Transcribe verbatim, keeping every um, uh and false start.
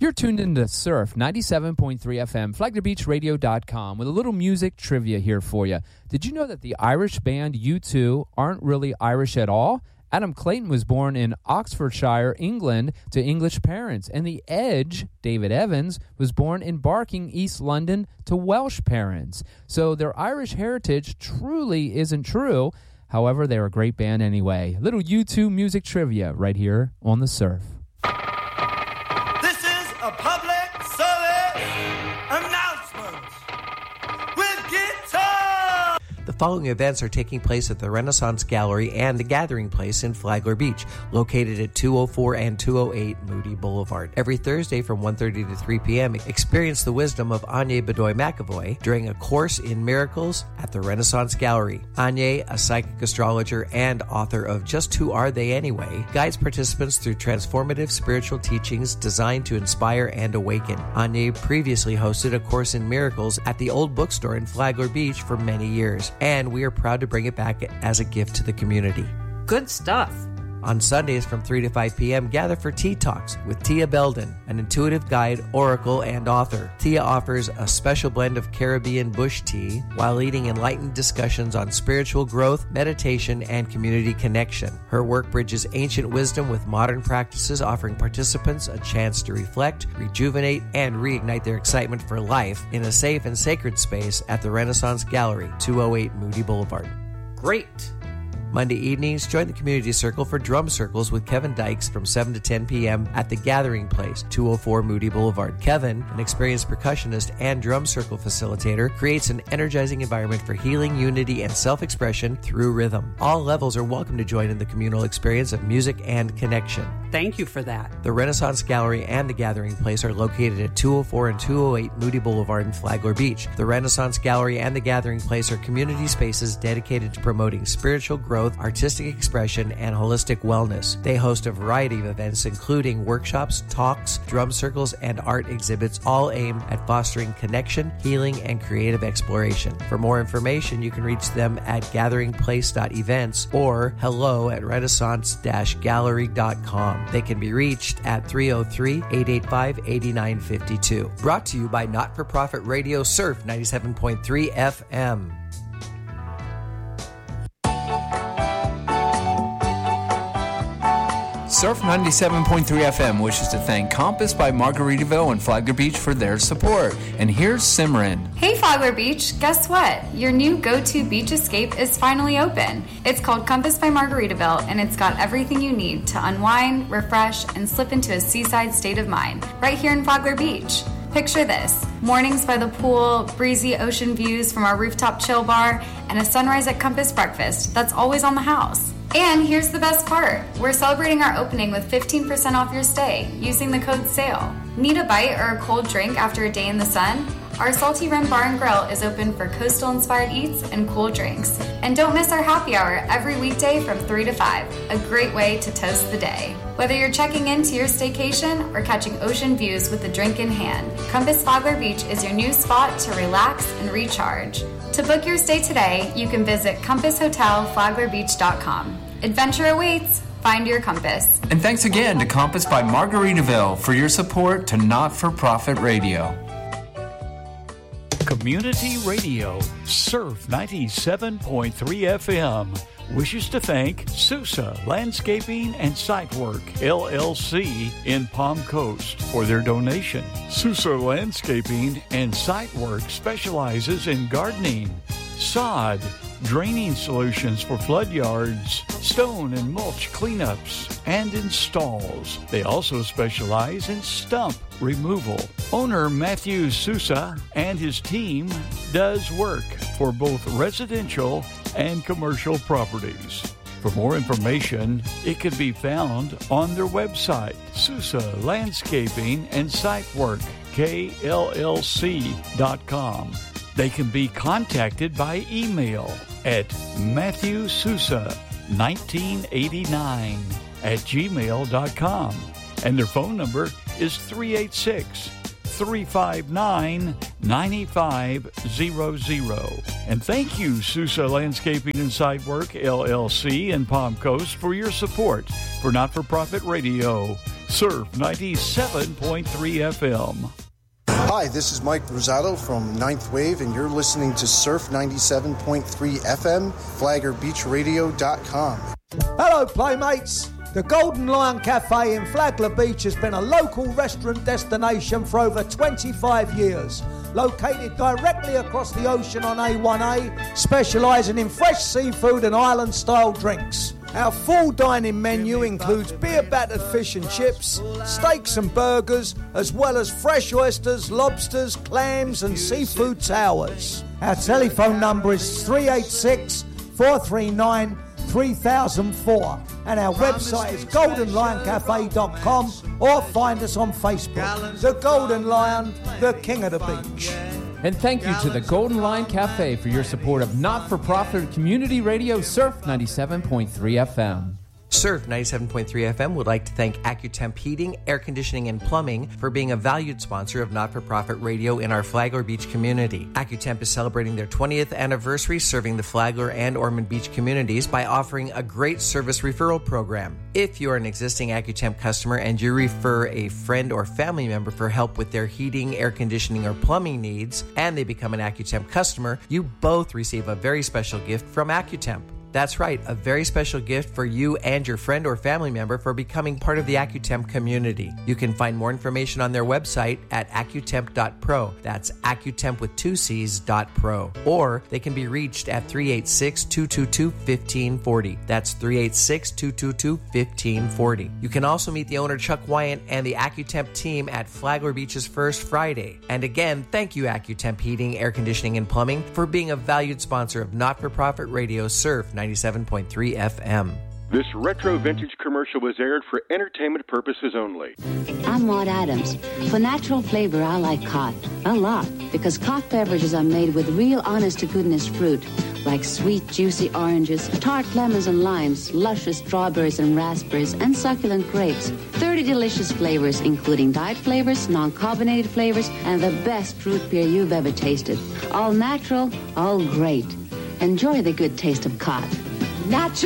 You're tuned into Surf ninety-seven point three F M, Flagler Beach Radio dot com, with a little music trivia here for you. Did you know that the Irish band U two aren't really Irish at all? Adam Clayton was born in Oxfordshire, England, to English parents, and The Edge, David Evans, was born in Barking, East London, to Welsh parents. So their Irish heritage truly isn't true. However, they're a great band anyway. Little U two music trivia right here on The Surf. A public service announcement with guitar. The following events are taking place at the Renaissance Gallery and the Gathering Place in Flagler Beach, located at two oh four and two oh eight Moody Boulevard. Every Thursday from one thirty to three p.m., experience the wisdom of Anya Bedoy McAvoy during a course in miracles at the Renaissance Gallery. Anya, a psychic astrologer and author of Just Who Are They Anyway, guides participants through transformative spiritual teachings designed to inspire and awaken. Anya previously hosted a course in miracles at the Old Bookstore in Flagler Beach for many years, and we are proud to bring it back as a gift to the community. Good stuff. On Sundays from three to five p.m., gather for Tea Talks with Tia Belden, an intuitive guide, oracle, and author. Tia offers a special blend of Caribbean bush tea while leading enlightened discussions on spiritual growth, meditation, and community connection. Her work bridges ancient wisdom with modern practices, offering participants a chance to reflect, rejuvenate, and reignite their excitement for life in a safe and sacred space at the Renaissance Gallery, two oh eight Moody Boulevard. Great. Monday evenings, join the community circle for drum circles with Kevin Dykes from seven to ten p.m. at the Gathering Place, two oh four Moody Boulevard. Kevin, an experienced percussionist and drum circle facilitator, creates an energizing environment for healing, unity, and self-expression through rhythm. All levels are welcome to join in the communal experience of music and connection. Thank you for that. The Renaissance Gallery and the Gathering Place are located at two oh four and two oh eight Moody Boulevard in Flagler Beach. The Renaissance Gallery and the Gathering Place are community spaces dedicated to promoting spiritual growth, artistic expression, and holistic wellness. They host a variety of events, including workshops, talks, drum circles, and art exhibits, all aimed at fostering connection, healing, and creative exploration. For more information, you can reach them at gathering place dot events or hello at renaissance dash gallery dot com. They can be reached at three oh three, eight eight five, eight nine five two. Brought to you by Not-for-Profit Radio Surf ninety-seven point three F M. Surf ninety-seven point three F M wishes to thank Compass by Margaritaville and Flagler Beach for their support. And here's Simran. Hey Flagler Beach, guess what? Your new go-to beach escape is finally open. It's called Compass by Margaritaville, and it's got everything you need to unwind, refresh, and slip into a seaside state of mind right here in Flagler Beach. Picture this: mornings by the pool, breezy ocean views from our rooftop chill bar, and a sunrise at Compass breakfast that's always on the house. And here's the best part. We're celebrating our opening with fifteen percent off your stay using the code SALE. Need a bite or a cold drink after a day in the sun? Our Salty Rim Bar and Grill is open for coastal-inspired eats and cool drinks. And don't miss our happy hour every weekday from three to five, a great way to toast the day. Whether you're checking into your staycation or catching ocean views with a drink in hand, Compass Flagler Beach is your new spot to relax and recharge. To book your stay today, you can visit compass hotel flagler beach dot com. Adventure awaits. Find your compass. And thanks again to Compass by Margaritaville for your support to Not-for-Profit Radio. Community Radio, Surf ninety-seven point three F M, wishes to thank Sousa Landscaping and Site Work, L L C, in Palm Coast for their donation. Sousa Landscaping and Site Work specializes in gardening, sod, draining solutions for flood yards, stone and mulch cleanups, and installs. They also specialize in stump removal. Owner Matthew Sousa and his team does work for both residential and commercial properties. For more information, it can be found on their website, Sousa Landscaping and Site Work, K L L C dot com. They can be contacted by email at matthew sousa nineteen eighty-nine at gmail dot com. And their phone number is three eight six, three five nine, nine five zero zero. And thank you, Sousa Landscaping and Site Work, L L C, in Palm Coast for your support for Not-for-Profit Radio, Surf ninety-seven point three F M. Hi, this is Mike Rosato from Ninth Wave, and you're listening to Surf ninety-seven point three F M, flagler beach radio dot com. Hello, Playmates. The Golden Lion Cafe in Flagler Beach has been a local restaurant destination for over twenty-five years. Located directly across the ocean on A one A, specialising in fresh seafood and island-style drinks. Our full dining menu includes beer-battered fish and chips, steaks and burgers, as well as fresh oysters, lobsters, clams and seafood towers. Our telephone number is three eight six, four three nine, three thousand four and our website is golden lion cafe dot com or find us on Facebook. The Golden Lion, the king of the beach. And thank you to the Golden Lion Cafe for your support of not-for-profit community radio Surf ninety-seven point three F M. Surf ninety-seven point three F M would like to thank AccuTemp Heating, Air Conditioning, and Plumbing for being a valued sponsor of not-for-profit radio in our Flagler Beach community. AccuTemp is celebrating their twentieth anniversary serving the Flagler and Ormond Beach communities by offering a great service referral program. If you are an existing AccuTemp customer and you refer a friend or family member for help with their heating, air conditioning, or plumbing needs, and they become an AccuTemp customer, you both receive a very special gift from AccuTemp. That's right, a very special gift for you and your friend or family member for becoming part of the AccuTemp community. You can find more information on their website at accutemp dot pro. That's AccuTemp with two C's dot pro. Or they can be reached at three eight six, two two two, one five four zero. That's three eight six, two two two, one five four zero. You can also meet the owner Chuck Wyant and the AccuTemp team at Flagler Beach's First Friday. And again, thank you AccuTemp Heating, Air Conditioning, and Plumbing for being a valued sponsor of not-for-profit radio Surf ninety-seven point three F M. This retro vintage commercial was aired for entertainment purposes only. I'm Maud Adams. For natural flavor, I like Cot. A lot. Because Cot beverages are made with real honest-to-goodness fruit, like sweet, juicy oranges, tart lemons and limes, luscious strawberries and raspberries, and succulent grapes. thirty delicious flavors, including diet flavors, non-carbonated flavors, and the best root beer you've ever tasted. All natural, all great. Enjoy the good taste of Cot. Natural.